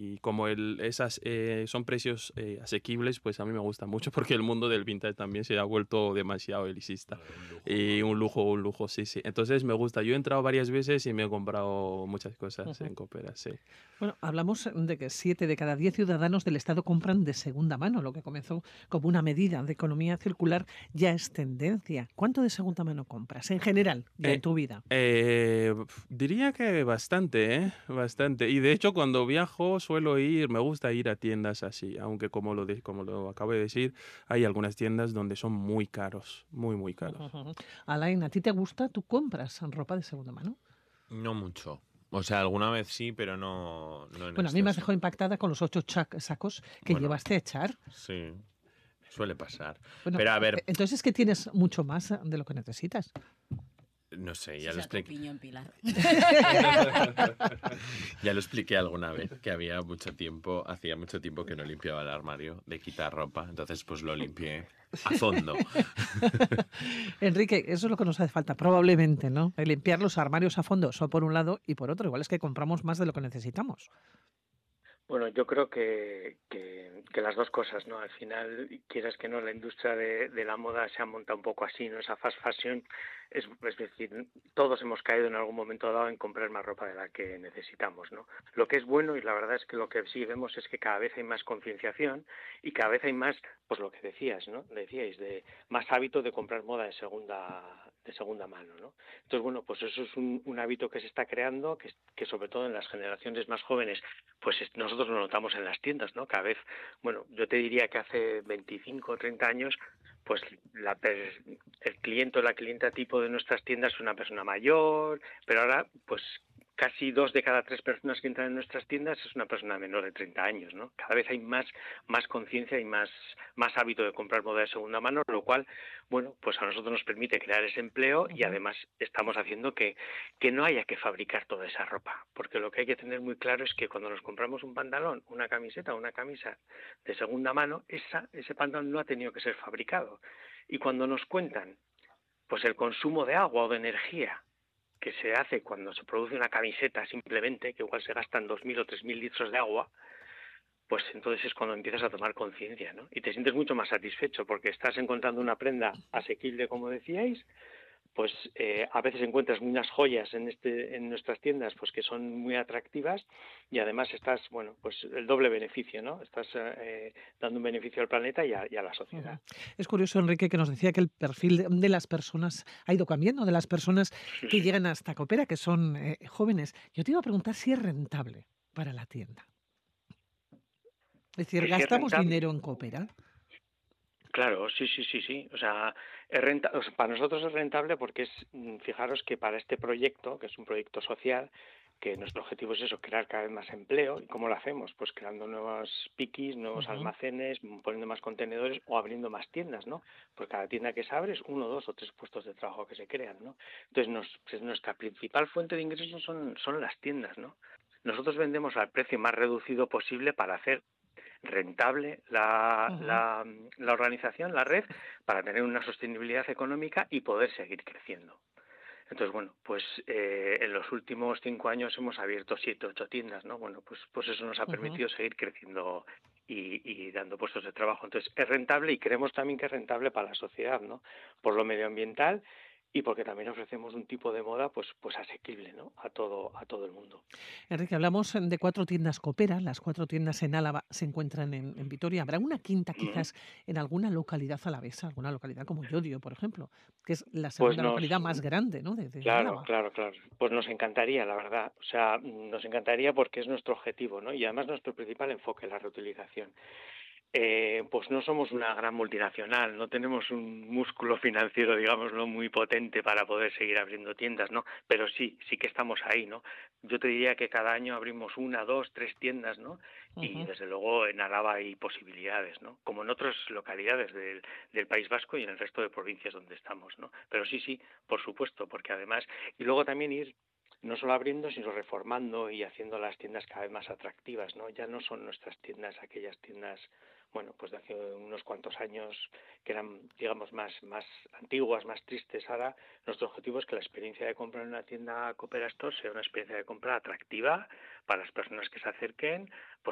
y como esas son precios asequibles, pues a mí me gusta mucho porque el mundo del vintage también se ha vuelto demasiado elicista. Un lujo, Y vamos. un lujo, sí, sí. Entonces me gusta. Yo he entrado varias veces y me he comprado muchas cosas Ujú. en Coopera, sí. Bueno, hablamos de que 7 de cada 10 ciudadanos del Estado compran de segunda mano, lo que comenzó como una medida de economía circular ya es tendencia. ¿Cuánto de segunda mano compras en general, ya en Eh, tu vida? Diría que bastante, ¿eh? Bastante. Y de hecho, cuando viajo me gusta ir a tiendas así, aunque como lo acabo de decir, hay algunas tiendas donde son muy caros, muy, muy Ujú, caros. ujú. Alain, ¿a ti te gusta? ¿Tú compras ropa de segunda mano? No mucho. O sea, alguna vez sí, pero no en Bueno, a mí me has exceso. dejado impactada con los 8 sacos que Bueno, llevaste a echar. sí, suele pasar. Bueno, Pero a ver, entonces es que tienes mucho más de lo que necesitas. no sé, Esa ya lo es tu expliqué. opinión, Pilar. Ya lo expliqué alguna vez, que hacía mucho tiempo que no limpiaba el armario de quitar ropa, entonces pues lo limpié a fondo. Enrique, eso es lo que nos hace falta, probablemente, ¿no? El limpiar los armarios a fondo, eso por un lado, y por otro, igual es que compramos más de lo que necesitamos. Bueno, yo creo que las dos cosas, ¿no? Al final, quieras que no, la industria de la moda se ha montado un poco así, ¿no? Esa fast fashion, es decir, todos hemos caído en algún momento dado en comprar más ropa de la que necesitamos, ¿no? Lo que es bueno, y la verdad es que lo que sí vemos es que cada vez hay más concienciación y cada vez hay más, pues lo que decías, ¿no? Decíais, de más hábito de comprar moda de segunda mano, ¿no? Entonces, bueno, pues eso es un hábito que se está creando, que sobre todo en las generaciones más jóvenes pues nosotros lo notamos en las tiendas, ¿no? Cada vez, bueno, yo te diría que hace 25 o 30 años, pues el cliente o la clienta tipo de nuestras tiendas es una persona mayor, pero ahora, pues casi 2 de cada 3 personas que entran en nuestras tiendas es una persona menor de 30 años, ¿no? Cada vez hay más conciencia y más hábito de comprar moda de segunda mano, lo cual, bueno, pues a nosotros nos permite crear ese empleo y Ujú. además estamos haciendo que no haya que fabricar toda esa ropa, porque lo que hay que tener muy claro es que cuando nos compramos un pantalón, una camiseta o una camisa de segunda mano, ese pantalón no ha tenido que ser fabricado. Y cuando nos cuentan pues el consumo de agua o de energía que se hace cuando se produce una camiseta simplemente, que igual se gastan 2.000 o 3.000 litros de agua, pues entonces es cuando empiezas a tomar conciencia, ¿no? Y te sientes mucho más satisfecho porque estás encontrando una prenda asequible, como decíais, pues a veces encuentras unas joyas en nuestras tiendas pues que son muy atractivas y además estás, bueno, pues el doble beneficio, ¿no? Estás dando un beneficio al planeta y a la Ujú. sociedad. Es curioso, Enrique, que nos decía que el perfil de las personas ha ido cambiando, de las personas Sí, que sí. llegan hasta Coopera, que son jóvenes. Yo te iba a preguntar si es rentable para la tienda. Es decir, Que si es ¿gastamos rentable. dinero en Coopera? Claro, sí, sí, sí, sí. O sea, o sea, para nosotros es rentable porque fijaros que para este proyecto, que es un proyecto social, que nuestro objetivo es eso, crear cada vez más empleo. ¿Y cómo lo hacemos? Pues creando nuevos piquis, nuevos Ujú. almacenes, poniendo más contenedores o abriendo más tiendas, ¿no? Pues cada tienda que se abre es 1, 2 o 3 puestos de trabajo que se crean, ¿no? Entonces, pues nuestra principal fuente de ingresos son las tiendas, ¿no? Nosotros vendemos al precio más reducido posible para hacer rentable Ujú. la organización, la red, para tener una sostenibilidad económica y poder seguir creciendo. Entonces, bueno, pues en los últimos 5 años hemos abierto 7, 8 tiendas, ¿no? Bueno, pues eso nos ha Ujú. permitido seguir creciendo y dando puestos de trabajo. Entonces, es rentable y creemos también que es rentable para la sociedad, ¿no? Por lo medioambiental y porque también ofrecemos un tipo de moda, pues asequible, ¿no? A todo el mundo. Enrique, hablamos de 4 tiendas Coopera, las 4 tiendas en Álava se encuentran en Vitoria. ¿Habrá una quinta Ujú. quizás en alguna localidad alavesa, alguna localidad como Llodio, por ejemplo, que es la Pues segunda localidad más grande, ¿no?, de claro, Álava? claro, claro. Pues nos encantaría, la verdad. O sea, nos encantaría porque es nuestro objetivo, ¿no? Y además nuestro principal enfoque, la reutilización. Pues no somos una gran multinacional, no tenemos un músculo financiero, digámoslo, muy potente para poder seguir abriendo tiendas, ¿no? Pero sí que estamos ahí, ¿no? Yo te diría que cada año abrimos 1, 2, 3 tiendas, ¿no? Y Ujú. desde luego en Álava hay posibilidades, ¿no? Como en otras localidades del País Vasco y en el resto de provincias donde estamos, ¿no? Pero sí, por supuesto, porque además, y luego también ir no solo abriendo, sino reformando y haciendo las tiendas cada vez más atractivas, ¿no? Ya no son nuestras tiendas aquellas tiendas, bueno, pues de hace unos cuantos años que eran, digamos, más antiguas, más tristes. Ahora nuestro objetivo es que la experiencia de compra en una tienda Coopera Store sea una experiencia de compra atractiva para las personas que se acerquen, pues